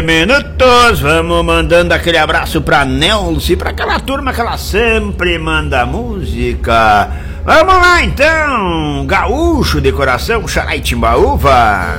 Minutos, vamos mandando aquele abraço pra Nelce, pra aquela turma que ela sempre manda música. Vamos lá então, gaúcho de coração, Xarai Timbaúva.